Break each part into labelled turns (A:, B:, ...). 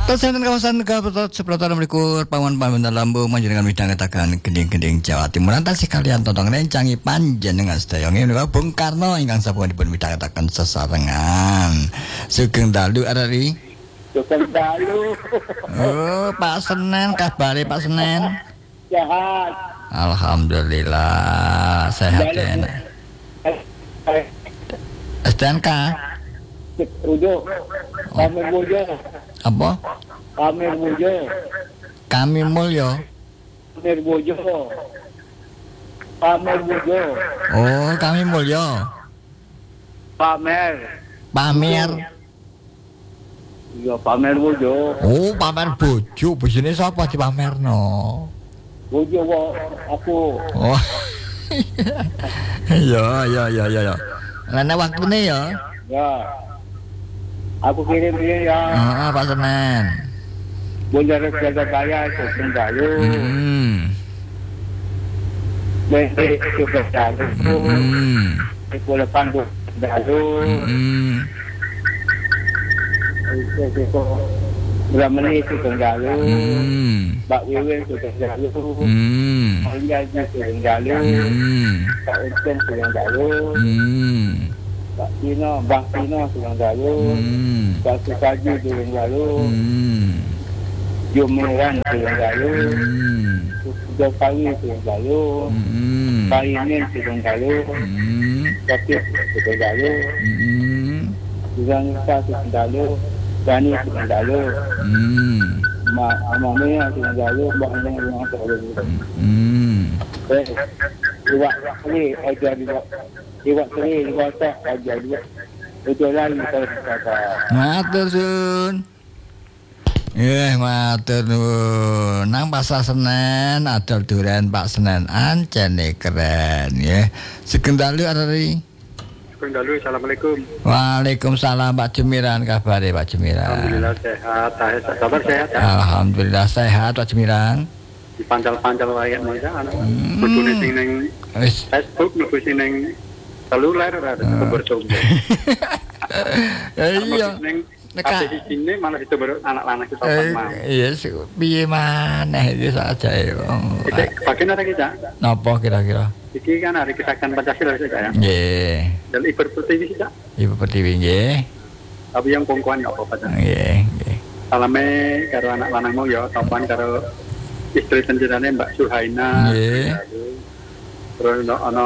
A: Tasenen kawasan Seprotan melikur pawan-pawan lambu manjenengan midang katakan gending-gending Jawa Timur tasih kalian tontong rencangi panjenengan sedaya menika Bung Karno ingkang sapunika midang katakan sesarengan. Sugeng dalu arari.
B: Sugeng dalu.
A: Oh, Pak Senen kabare Pak Senen?
B: Sehat.
A: Alhamdulillah sehat ya. STNK.
B: Rujuk. Kami Mulyo.
A: Apa?
B: Kami Mulyo.
A: Kami Mulyo.
B: Kami Mulyo. Kami Mulyo.
A: Oh, Kami Mulyo.
B: Pamer.
A: Pamer.
B: Iya, Pamer Mulyo.
A: Oh, pamer bojo. Bojone sapa dipamerno?
B: Bojo aku.
A: Oh. Ya. Lene waktune ya.
B: Ya. Aku kirim ya.
A: Heeh, Pak Senen.
B: Bunjar jaga kaya Sugeng dalu. Besok Sugeng dalu. Itu depan Sugeng dalu. Itu Bramani Sugeng dalu. Mbak Wiwin Sugeng dalu. Olianya Sugeng dalu. Pak Untung Sugeng dalu. Bang Tino Sugeng dalu. Pak Sukaji Sugeng dalu. Jumiran Sugeng dalu. Jokowi Sugeng dalu. Pak Imin Sugeng dalu. Kapit Sugeng dalu. Sugeng Isa Sugeng dalu. Dani Sugeng dalu. Mamanya Sugeng dalu. Mbak Andeng Sugeng dalu. Iwak kali aja Iwak kali kotak aja dia. Itu lagi kata.
A: Matur sun. Matur nuwun. Nang Pasar Senen adol duren Pak Senen ancene keren nggih. Sugeng dalu arari.
B: Sugeng dalu. Assalamualaikum.
A: Waalaikumsalam Pak Jemiran, kabare Pak Jemiran?
B: Alhamdulillah sehat. Kabar sehat ya?
A: Alhamdulillah sehat Pak Jemiran.
B: Dipancal-pancal wae monggo ana. Bojone sing ning Facebook mlebu sing ning seluler ora bertumbuh.
A: Iya.
B: Nek di sini malah itu anak lanang kita mau.
A: Iya, piye maneh iki sajae wong.
B: Bagian ada kita.
A: Napa kira-kira?
B: Iki kan hari Kesaktian Pancasila saja ya.
A: Nggih.
B: Dan Ibu Pertiwi saja.
A: Ibu Pertiwi nggih.
B: Tapi yang pongkoan enggak apa-apa saja.
A: Nggih.
B: Salame karo anak lanangmu ya, sopan karo istri tenjerane Mbak Suhaina.
A: Nggih.
B: Terus ono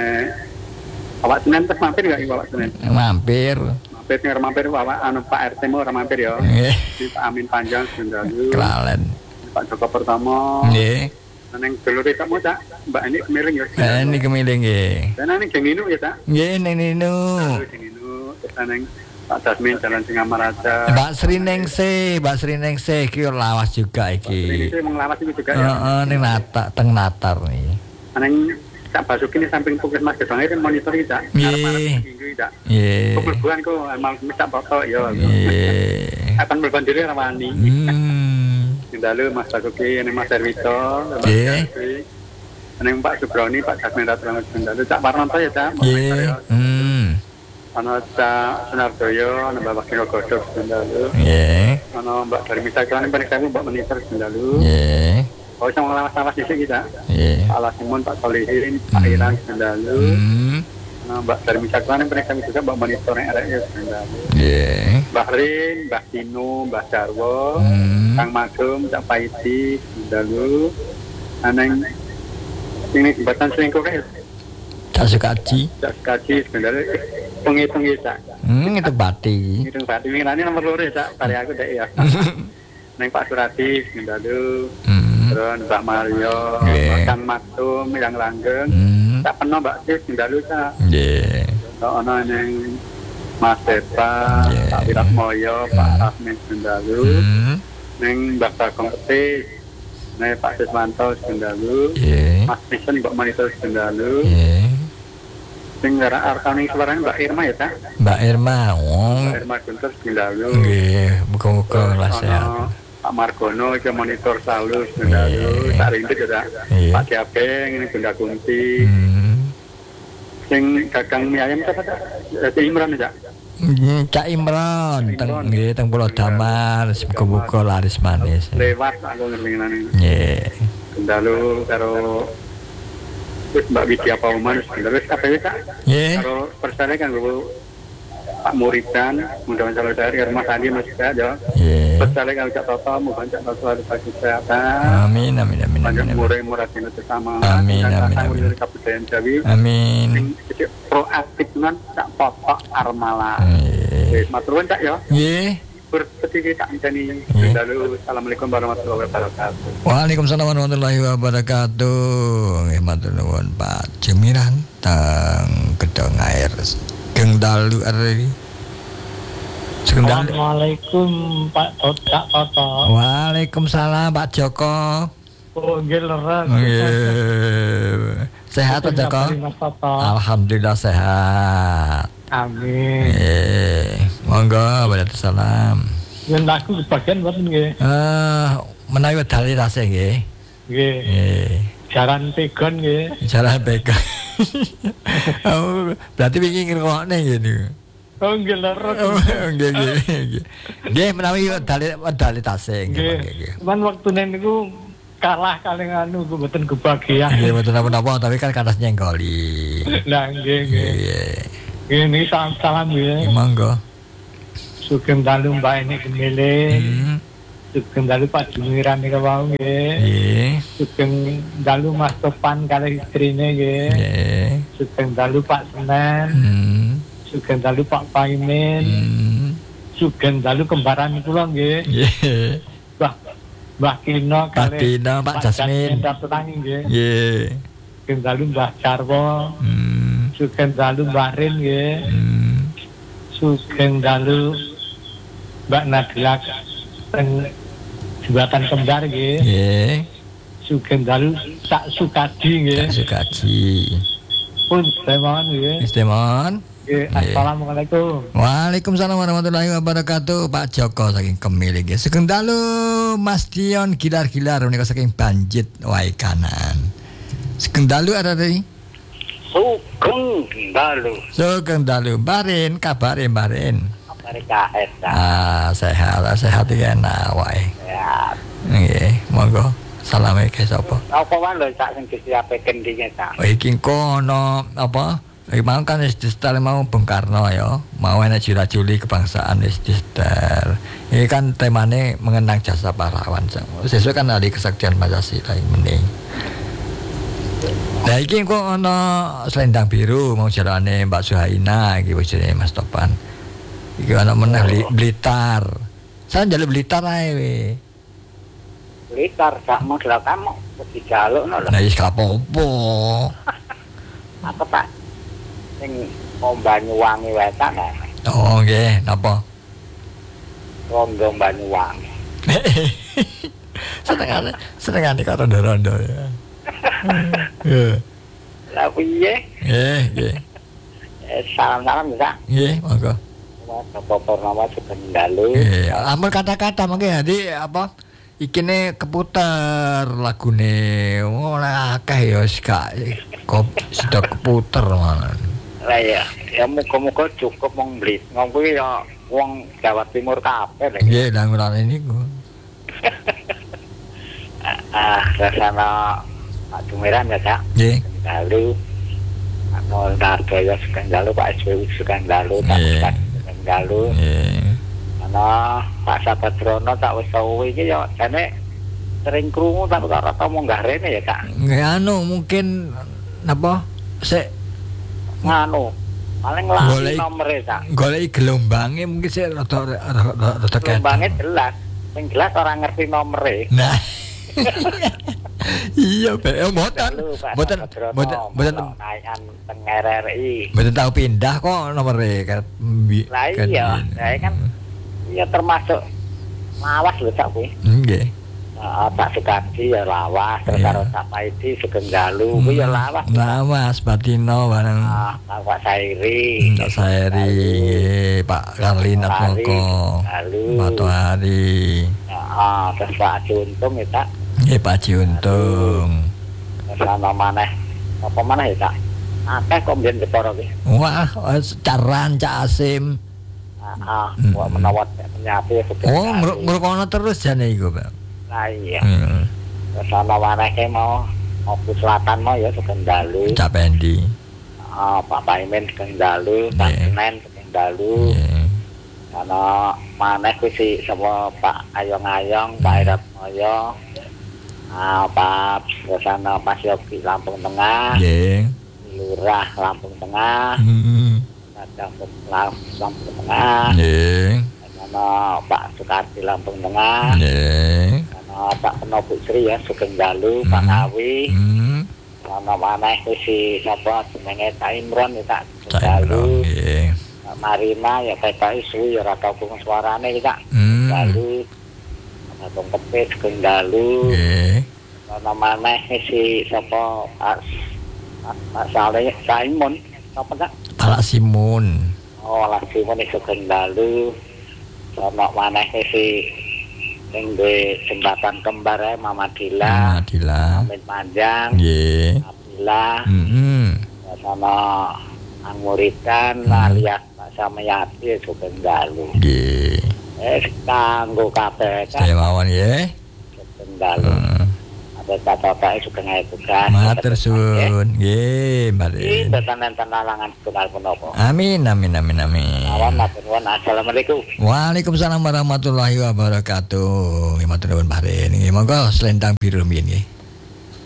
B: awak Senin terus mampir enggak awak Senin?
A: Mampir
B: Mampir awak Pak RT mu ora mampir ya.
A: Nggih.
B: Pak Amin Panjang Sendalu.
A: Kelalen.
B: Pak Joko Pertama.
A: Nggih.
B: Neng dulure kamu tak Mbak ini kemiling ya.
A: Ini kemiling nggih.
B: Dan neng Jenginu ya tak?
A: Nggih ning ninu.
B: Jenginu terus neng Pak Dasmin Jalan Singamaraja.
A: Mbak Sri Ningsih iki lawas juga iki.
B: Ini menglawas itu juga ya.
A: Heeh, ning teng Natar nih.
B: Neng tak Basuki ini samping Puskesmas Gedong ini monitor kita.
A: Nggih.
B: Minggu kita.
A: Nggih.
B: Pemberbuan kok malam minta foto ya.
A: Nggih.
B: Akan berbandiri rawani. Dalu Mas Basuki, ini Mas Erwito,
A: Nggih.
B: Ini Pak Subroni, Pak Jasmin Ratrangat Dalu, Cak Parnonto ya Cak.
A: Nggih.
B: Ana Cak Sunardoyo, ana Mbak Kino Godok Dalu.
A: Nggih.
B: Ana Mbak Darmita kan periksa Mbak Menitor Dalu.
A: Nggih.
B: Oh, sama lawas-lawas di sini kita.
A: Nggih.
B: Pak Lasimun, Pak Solihin, Pak Iran Dalu. Mbak Darmita kan periksa juga Mbak Monitor RS Dalu.
A: Nggih.
B: Mbak Rin, Mbak Tino, Mbak Jarwo, Kang Magum, Cak Paiti, Dalu. Aneng ini jembatan selingkuh ya.
A: Cak Sukaji
B: sebenarnya penghitung ya Cak.
A: Itu bati.
B: Hitung bati ini nomor loro ya Cak. Pari aku dek ya. Neng Pak Surati Dalu. Terus Mbak Mario, Kang Magum yang langgeng. Tak penuh Mbak Sis Dalu Cak.
A: Nggih.
B: Ono neng Mas Depa, Pak Wirat Moyo, Pak Rasmin Dalu. Neng Mbak Bagong Petis, neng Pak Siswanto Dalu. Mas Nison Mbak Monitor Dalu. Sing gara arkane suarane Mbak Irma ya ta?
A: Mbak Irma.
B: Mbak Irma Guntur Dalu.
A: Nggih, muga-muga lah sehat.
B: Pak Margono ke monitor Salus Dalu. Tak rintik ya ta? Pak Jabeng ini Bunda Kunti. Sing dagang mie ayam ta? Imran ya.
A: Cak Imron teng Pulau Damar muga-muga laris manis.
B: Lewat aku ngerti-ngerti.
A: Nggih.
B: Kendalu karo Mbak Widya Pauman terus kabeh tak. Karo persane kan Pak Muridan, mudah-mudahan kalau dari rumah tadi masih ada. Persane kan Cak Toto, mudah-mudahan Cak Toto harus kesehatan. Amin. Banyak murid-murid yang bersama.
A: Amin.
B: Kabupaten Jawi.
A: Amin.
B: Proaktif nan tak potok armala. Matur nuwun Cak ya. Nggih. Berpeti tak jani. Lalu assalamualaikum warahmatullahi wabarakatuh.
A: Waalaikumsalam warahmatullahi wabarakatuh. Nggih matur nuwun Pak Jemiran teng Gedong Air. Dalu ari.
C: Assalamualaikum Pak Toto.
A: Waalaikumsalam Pak Joko.
C: Nggih leres.
A: Sehat Pak Joko? Alhamdulillah sehat.
C: Amin.
A: Monggo waalaikumsalam.
C: Yen aku bagian mboten nggih.
A: Menawi wedal rase nggih.
C: Nggih. Jaran Pegon nggih.
A: Jaran Pegon. Oh, berarti wingi ngrungokne ngene.
C: Oh, nggih leres.
A: Nggih. Nggih menawi wedal tasih nggih.
C: Man wektune niku kalah kali anu mboten kebagian.
A: Nggih mboten apa-apa tapi kan kanas nyenggoli.
C: Lah nggih. Ini salam nggih.
A: Monggo.
C: Sugeng dalu Mbak ini gemile. Sugeng dalu Pak Jumiran nika wau nggih. Sugeng dalu Mas Topan kali istrine nggih. Sugeng dalu Pak Senen. Sugeng dalu Pak Paimin. Sugeng dalu kembaran kula nggih. Nggih. Mbah Kino kali
A: Pak Jasmin.
C: Nggih. Sugeng dalu Mbah Jarwo. Sugeng dalu Mbak Rin nggih. Sugeng dalu Mbak Nadila teng Jembatan Kembar nggih.
A: Nggih.
C: Sugeng dalu Sak Sukadi nggih.
A: Sak Sukadi.
C: Pun temon nggih.
A: Temon.
C: Assalamualaikum.
A: Waalaikumsalam warahmatullahi wabarakatuh. Pak Joko saking Kemil nggih. Sugeng dalu Mas Dion gilar-gilar menika saking Banjit wae kanan. Sugeng dalu ada tadi. Sugeng dalu. Barin kabare Barin. Sehat ya enak wae. Sehat. Nggih, monggo. Salame ke sapa?
D: Apa wae lho sak sing disiapake ndinge ta.
A: Oh iki kono apa? Iki mau kan wis distel mau Bung Karno ya. Mau enek jula-juli kebangsaan wis distel. Ini kan temane mengenang jasa pahlawan. Sesuk kan hari kesaktian Pancasila meneh. Nah iki kok ana selendang biru mau jarane Mbak Suhaina iki bojone Mas Topan. Iki ana meneh Blitar. Saya njaluk Blitar ae we.
D: Blitar sak model kamu dijalukno lho.
A: Nah wis kapopo.
D: Apa Pak? Sing Banyuwangi wetan ae.
A: Oh nggih, napa?
D: Rondo Banyuwangi.
A: Senengane karo rondo ya.
D: Lah piye?
A: Nggih.
D: Salam-salam bisa.
A: Nggih, monggo.
D: Bapak Purnomo Sugeng dalu.
A: Amun kata-kata mangke hadi apa? Ikine keputer lagune. Ora akeh ya gak kok sudah keputer malah.
D: Lah ya muga-muga cukup wong Blit. Ngomong kuwi ya wong Jawa Timur kabeh lho.
A: Nggih, nang ngene niku.
D: Rasana Pak Jumiran ya, Cak.
A: Nggih.
D: Dalu anu Dargaya Sugeng dalu Pak SW Sugeng dalu tak Sugeng dalu. Ana Pak Sabatrono tak wis suwi iki ya jane sering krungu tak rata munggah rene ya, Cak.
A: Nggih anu mungkin napa sik
D: nganu paling lali nomere Cak.
A: Goleki gelombange mungkin sik rada
D: gelombange jelas. Sing jelas ora ngerti nomere.
A: Nah. Iya, mboten
D: naikan teng RRI.
A: Mboten tahu pindah kok nomere kan.
D: Lah iya, kan iya termasuk lawas lho Cak kuwi.
A: Nggih.
D: Pak Sukadi ya lawas, karo Cak Paidi Sugeng dalu kuwi ya lawas.
A: Lawas Batino bareng.
D: Pak Sairi.
A: Pak Sairi, Pak Karlin Atmoko. Matahari.
D: Terus Pak Juntung ya Cak.
A: Nggih Pak Juntung.
D: Sama maneh. Apa maneh ya Cak? Akeh kok mbiyen Jepara ki.
A: Wah, Caran Cak Asim.
D: Buat menawat penyakit.
A: Oh, ngrukono terus jane iku, Pak.
D: Nah iya. Sono maneh mau Selatan mau ya Sugeng Dalu.
A: Cak Pendi.
D: Pak Paimin Sugeng Dalu, Pak Senen Sugeng Dalu. Ana maneh kuwi si sapa Pak Ayong-ayong, Pak Irat Moyo. Pak Rosana Mas Yogi Lampung Tengah.
A: Nggih.
D: Lurah Lampung Tengah. Lampung Tengah.
A: Nggih.
D: Ana Pak Sukarti Lampung Tengah.
A: Nggih.
D: Ana Pak Penobu Sri ya Sugeng Dalu, Pak Nawi. Ana maneh si sapa jenenge Cak Imron ya Cak Dalu.
A: Nggih.
D: Marina ya baik suwi ya ora tau krungu suarane Cak. Dalu. Ana Tongkepet Sugeng Dalu.
A: Nggih.
D: Ana maneh si sapa Pak Saleh Simon sapa Cak?
A: Pak Simon.
D: Oh, Pak Simon Sugeng Dalu. Ana maneh si ning jembatan kembar Mama Dila. Amin Panjang.
A: Nggih.
D: Abdillah. Sama Anguritan alias Pak Samayati Sugeng Dalu.
A: Nggih.
D: Kanggo kabeh
A: Saya mawon nggih.
D: Sugeng Dalu. Ada kata-kata Sugeng Tugas.
A: Matur suwun. Nggih, Mbak.
D: Enten alangan tunggal punapa.
A: Amin.
D: Awan matur nuwun. Assalamualaikum.
A: Waalaikumsalam warahmatullahi wabarakatuh. Matur nuwun Pak. Nggih, monggo selendang biru nggih.